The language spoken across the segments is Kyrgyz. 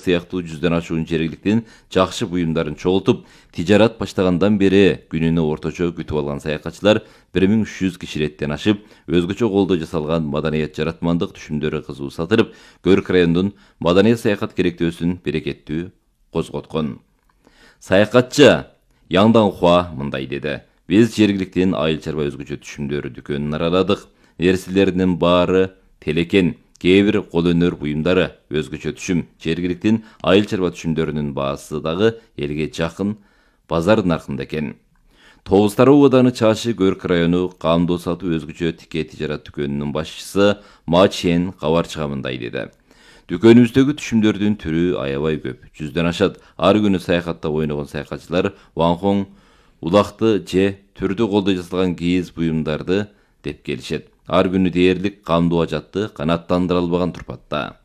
сыяктуу 100дөн ашуун жергиликтин жакшы буюмдарын чогултуп, тижарат баштагандан бери күнүнө орточо күтүп алган саякатчылар 1300 кишилеттен ашып, өзгөчө колдо жасалган маданият жаратмандык түшүмдөрү кызуу сатырып, Көрк районунун маданият саякат керектөөсүн берекеттүү козготкон. Саякатчы Яңдан Хуа мындай деди: Биз жергиликтин айыл чарба өзгөчө түшүмдөрү дүкөнүн араладык. Нерселердин баары телекен, кээ бир кол өнөр буюмдары өзгөчө түшүм. Жергиликтин айыл чарба түшүмдөрүнүн баасы дагы элге жакын базар наркында экен. Тогуз Тароо ооданы Чашы Көрк району камдоо сатуу өзгөчө тике тижарат дүкөнүнүн башчысы Ма Чен кабарчыга мындай деди: Дүкөнүбүздөгү түшүмдөрдүн түрү аябай көп, 100дөн ашат. Ар күнү саякатта ойногон саякатчылар ванхон, улакты же түрдүү колдо жасалган кийиз буюмдарды деп келишет. Ар күнү дээрлик камдуу ажатты канааттандыра албаган турпатта.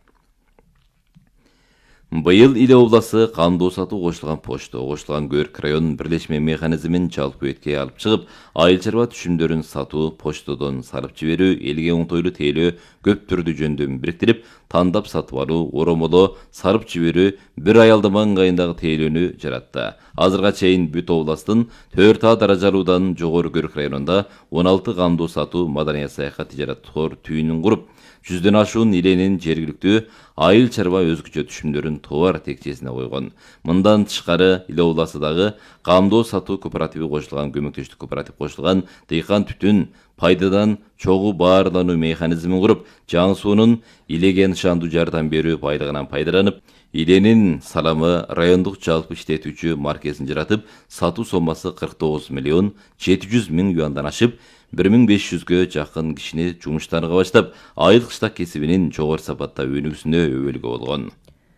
Быйыл Иле обласы камдоо сатуу кошулган почто, кошулган Көрк районунун бирлешме механизмин жалпы бетке алып чыгып, айыл чарба түшүмдөрүн сатуу, почтодон сарып жиберүү, элге оңтойлуу тейлөө көп түрдүү жөндөмүн бириктирип, тандап сатып алуу, оромолоо, сарып жиберүү бир аялдама ыңгайындагы тейлөөнү жаратты. Азырга чейин бүт областын 4А даражалуудан жогору Көрк районунда 16 камдоо сатуу маданият саякат тижарат тор түйүнүн куруп, 100дөн ашуун иленин жергиликтүү айыл чарба өзгөчө түшүмдөрүн товар текчесине койгон. Мындан тышкары Иле обласындагы камдоо сатуу кооперативи кошулган, көмөктөштүк кооператив кошулган дыйкан түтүн пайдадан чогуу баарлануу механизмин куруп, Жаңысуунун Илеге нышандуу жардам берүү байлыгынан пайдаланып, иленин саламы райондук жалпы иштетүүчү маркесин жаратып, сатуу соммасы 49 миллион 700 миң юандан ашып, 1500гө жакын кишини жумуштарга баштап, айыл кыштак кесибинин жогору сапатта өнүгүүсүнө өбөлгө болгон.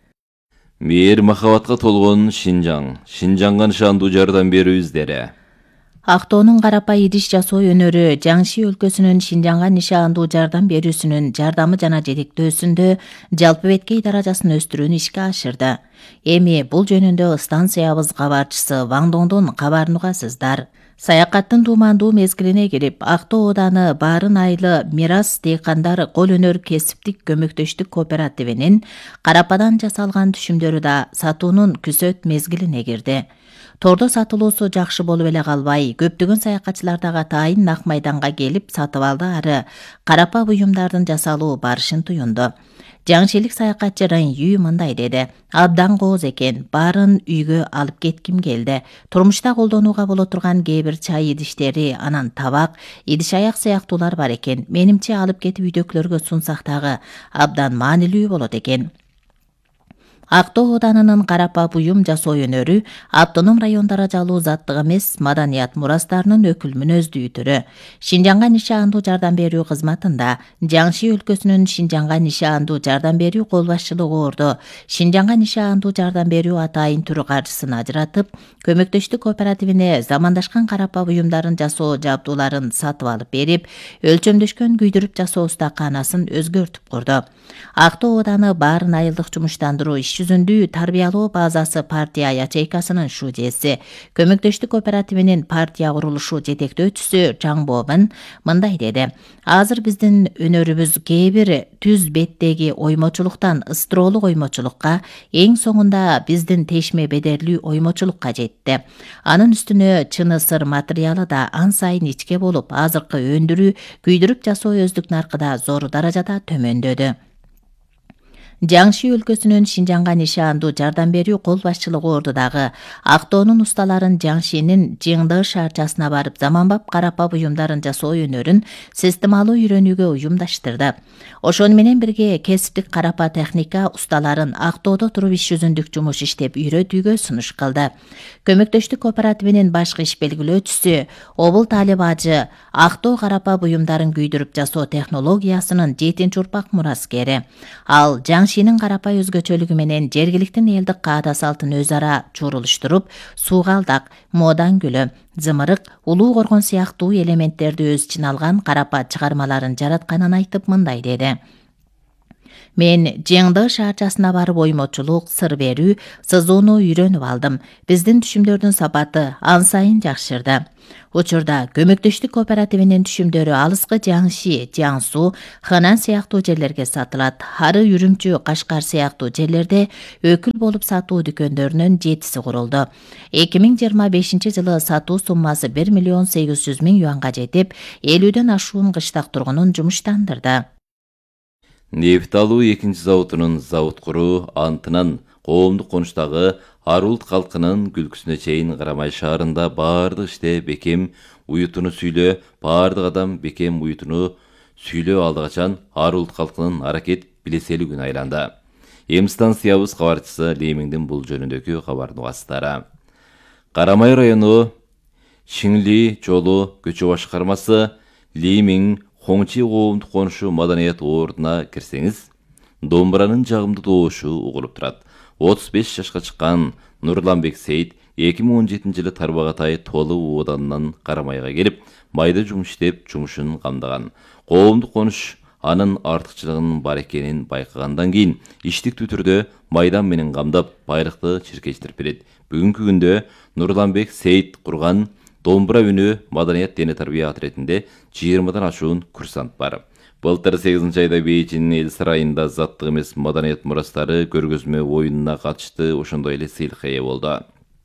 Мээр махабатка толгон Шинжаң, Шинжаңга нышандуу жардам берүү издери. Актоонун карапа идиш жасоо өнөрү Жаңши өлкөсүнүн Шинжаңга нишандуу жардам берүүсүнүн жардамы жана жетектөөсүндө жалпы беткей даражасын өстүрүүнү ишке ашырды. Эми бул жөнүндө станциябыз кабарчысы Ваңдоңдон кабарын угасыздар. Саякаттын туумандуу мезгилине кирип, Актоо ооданы Баарын айылы Мирас дыйкандар кол өнөр кесиптик көмөктөштүк кооперативинин карападан жасалган түшүмдөрү да сатуунун күзөт мезгилине кирди. Тордо сатылуусу жакшы болуп эле калбай, көптөгөн саякатчылар дагы атайын Ак майданга келип сатып алды, ары карапа буюмдардын жасалуу барышын туюнду. Жаңшилик саякатчы Ю мындай деди: Абдан кооз экен, баарын үйгө алып кетким келди. Турмушта колдонууга боло турган кээ бир чай идиштери, анан табак, идиш аяк сыяктуулар бар экен. Менимче алып кетип үйдөгүлөргө сунсак дагы абдан маанилүү болот экен. Актоо оодарынын карапа буюм жасоо өнөрү автоном район даражалуу заттык эмес маданият мурастарынын өкүл мүнөздүү түрү. Шинжаңга нишандуу жардам берүү кызматында Жаңши өлкөсүнүн Шинжаңга нишандуу жардам берүү кол башчылыгы ордо Шинжаңга нишандуу жардам берүү атайын түрү каржысын ажыратып, көмөктөштүк кооперативине замандашкан карапа буюмдарын жасоо жабдууларын сатып алып берип, өлчөмдөшкөн күйдүрүп жасоо устаканасын өзгөртүп курду. Актоо ооданы Баарын айылдык жумуштандыруу иш жүзүндүү тарбиялоо базасы партия ячейкасынын шудеси, көмөктөштүк кооперативинин партия курулушу жетектөөчүсү Жаңбобун мындай деди: Азыр биздин өнөрүбүз кээ бир түз беттеги оймочулуктан ыстыроолук оймочулукка, эң соңунда биздин тешме бедерлүү оймочулукка жетти. Анын үстүнө чыны сыр материалы да ан сайын ичке болуп, азыркы өндүрүү, күйдүрүп жасоо өздүк наркыда зор даражада төмөндөдү. Жаңши өлкөсүнүн Шинжаңга нишандуу жардам берүү кол башчылыгы ордудагы Актоонун усталарын Жаңшинин Жыңды шаарчасына барып заманбап карапа буюмдарын жасоо өнөрүн системалуу үйрөнүүгө уюмдаштырды. Ошону менен бирге кесиптик карапа техника усталарын Актоодо туруп иш жүзүндүк жумуш иштеп үйрөтүүгө сунуш кылды. Көмөктөштүк кооперативинин башкы иш белгилөөчүсү Обул Талип ажы Актоо карапа буюмдарын күйдүрүп жасоо технологиясынын 7-урпак мураскери. Ал Жаңшинин карапа өзгөчөлүгү менен жергиликтин элдик каада салтын өз ара чурулуштуруп, суугалдак, модан гүлү, зымырык, улуу коргон сыяктуу элементтерди өз ичине алган карапа чыгармаларын жаратканын айтып мындай деди: Мен Жеңды шаарчасына барып оймочулук, сыр берүү, сызууну үйрөнүп алдым. Биздин түшүмдөрдүн сапаты ан сайын жакшырды. Учурда көмөктөштүк кооперативинин түшүмдөрү алыскы Жаңши, Жаңсу, Ханан сыяктуу жерлерге сатылат. Ары, Үрүмчү, Кашкар сыяктуу жерлерде өкүл болуп сатуу дүкөндөрүнүн 7си курулду. 2025 жылы сатуу суммасы 1.800.000 юанга жетип, 50дөн ашуун кыштак тургунун жумуштандырды. Нефт алуу экинчи заводунун завод куруу антынан коомдук конуштагы Арулт калкынын күлкүсүнө чейин Карамай шаарында баардык иште бекем уютуну сүйлөө, баардык адам бекем уютуну сүйлөө алды качан Арулт калкынын аракет билеселүү күнү айланды. Эми станциябыз кабарчысы Лемиңдин бул жөнүндөгү кабарын угасыздар. Карамай району Шиңли жолу көчө башкармасы Лемиң Хоңчи коомдук конушу маданият ордуна кирсеңиз, домбуранын жагымдуу добушу угулуп турат. 35 жашка чыккан Нурланбек Сейит 2017 жылы Тарбагатай Толу ооданынан Карамайга келип, майда жумуш иштеп, жумушун камдаган. Коомдук конуш анын артыкчылыгынын бар экенин байкагандан кийин иштиктүү түрдө майдан менен камдап, байлыкты чиркештирип берет. Бүгүнкү күндө Нурланбек Сейит курган Домбура үнү маданият дене тарбия отрядинде 20дан ашуун курсант бар. Былтыр 8 айда Бейжиңдин эл сарайында заттык эмес маданият мурастары көргөзмө оюнуна катышты, ошондой эле сыйлыкка ээ болду.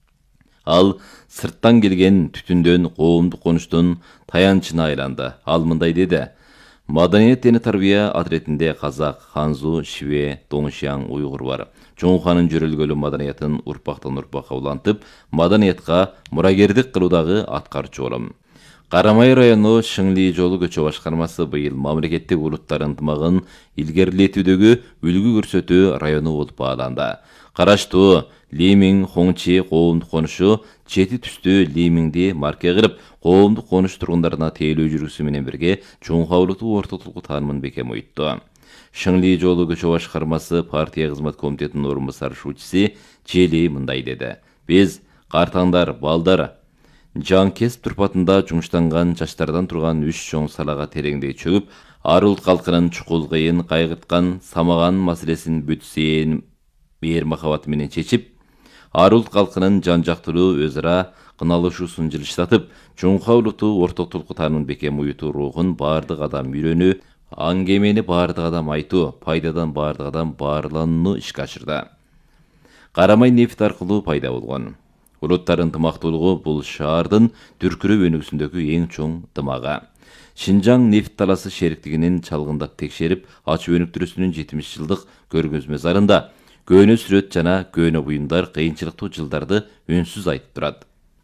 Ал сырттан келген түтүндөн коомдук конуштун таянчына айланды. Ал мындай деди: маданият дене тарбия отрядинде казак, ханзу, шиве, доңшияң, уйгур бар. Чоңханын жөрөлгөлү маданиятын урпактан урпакка улантып, маданиятка мурагердик кылуудагы аткаруучу болом. Карамай району Шиңли жолу көчө башкармасы быйыл мамлекеттик улуттар ынтымагын илгерилетүүдөгү үлгү көрсөтүү району болуп бааланды. Караштуу Лемиң Хоңчи коомдук конушу чети түстүү Лемиңди марке кылып, коомдук конуш тургундарына тейлөө жүргүсү менен бирге чоңхаулуту ортотулку таанымын бекем уйутту. Шиңли жолу көчө башкармасы партия кызмат комитетинин орун басарчысы Жели мындай деди: биз картаңдар, балдар, жан кесип турпатында жумуштанган жаштардан турган үч чоң салага тереңдей чөгүп, Арулт калкынын чукул кыйын кайгырткан самаган маселесин бүт сыйын мээр махабаты менен чечип, Арулт калкынын жан жактылуу өз ара кыналышуусун жылыштатып, чоңхаулуту ортотулку таанымын бекем уютуу рухун баардык адам үйрөнүү, аңгемени баардык адам айтуу, пайдадан баардык адам баарланууну ишке ашырды. Карамай нефт аркылуу пайда болгон. Улуттар ынтымактуулугу бул шаардын дүркүрөп өнүгүүсүндөгү эң чоң дымагы. Шинжаң нефт таласы шериктигинин чалгындап текшерип, ачып өнүктүрүүсүнүн 70 жылдык көргөзмө зарында көөнө сүрөт жана көөнө буюмдар кыйынчылыктуу жылдарды үнсүз айтып турат.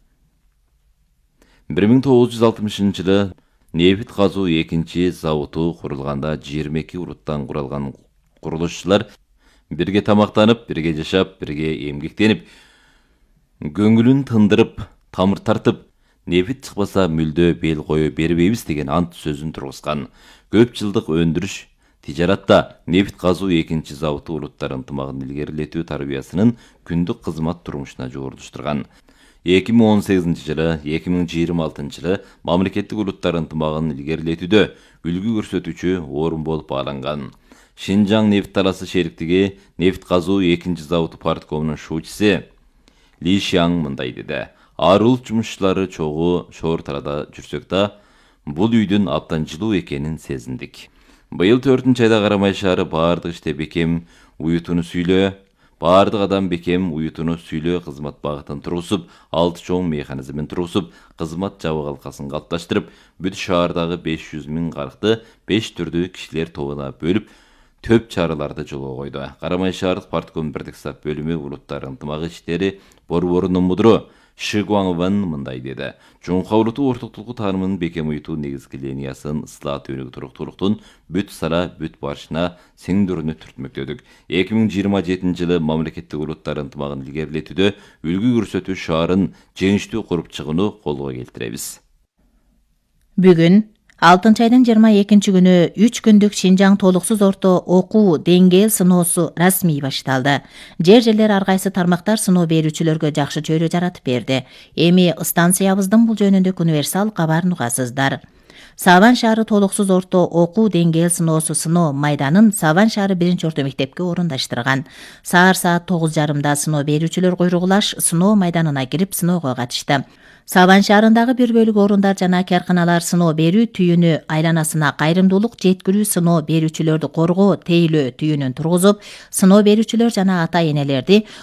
1960 жылы нефт казуу экинчи заводу курулганда 22 улуттан куралган курулушчулар бирге тамактанып, бирге жашап, бирге эмгектенип, көңүлүн тындырып, тамыр тартып, нефт чыкпаса мүлдө бел кое бербейбиз деген ант сөзүн тургузган. Көп жылдык өндүрүш тижаратта нефт казуу экинчи заводу улуттар ынтымагын илгерилетүү тарбиясынын күндүк кызмат турмушуна жогорулуштурган. 2018 жылы, 2026 жылы мамлекеттик улуттар ынтымагын илгерилетүүдө үлгү көрсөтүүчү орун болуп бааланган. Шинжаң нефт таласы шериктиги нефт казуу экинчи заводу парткомунун шуучусы Ли Шияң мындай деди: Арулт жумушчулары чогуу шоор талада жүрсөк да, бул үйдүн абдан жылуу экенин сезиндик. Быйыл 4-айда Карамай шаары баардык иште бекем уютуну сүйлөө, баардык адам бекем уютуну сүйлөө кызмат багытын тургузуп, 6 чоң механизмин тургузуп, кызмат жабык алкасын калыпташтырып, бүт шаардагы 500 000 карыкты 5 түрдүү кишилер тобуна бөлүп, төп чараларды жолго койду. Карамай шаардык партком бирдик сап бөлүмү улуттар ынтымагы иштери борборунун мудру Шигуаңван мындай деди: чоңхаулуту ортотулку таанымын бекем уютуу негизги линиясын ысылат өнүгүү туруктуулуктун бүт сара бүт барышына сиңдүүрүнү түртмөктөдүк. 2027 жылы мамлекеттик улуттар ынтымагын илгерилетүүдө үлгү көрсөтүү шаарын жеңиштүү куруп чыгууну колго келтиребиз. Бүгүн 6-айдын 22 күнү 3 күндүк Шинжаң толуксуз орто окуу деңгээл сыноосу расмий башталды. Жер-жерлер ар кайсы тармактар сыноо берүүчүлөргө жакшы чөйрө жаратып берди. Эми станциябыздын бул жөнүндө универсал кабарын угасыздар. Сабан шаары толуксуз орто окуу деңгээл сыноосу сыноо майданын Сабан шаары 1-орто мектепке орундаштырган. Саат 9:30 сыноо берүүчүлөр куйругулаш сыноо майданына кирип сыноого катышты. Сабан шаарындагы бир бөлүк орундар жана каарканалар сыноо берүү түйүнү айланасына кайрымдуулук жеткирүү сыноо берүүчүлөрдү коргоо тейлөө түйүнүн тургузуп, сыноо берүүчүлөр жана ата энелерди